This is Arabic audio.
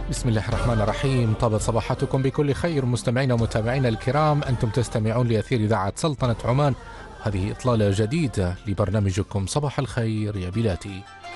بسم الله الرحمن الرحيم. طابت صباحاتكم بكل خير مستمعينا ومتابعينا الكرام، أنتم تستمعون لأثير إذاعة سلطنة عمان. هذه إطلالة جديدة لبرنامجكم صباح الخير يا بلادي.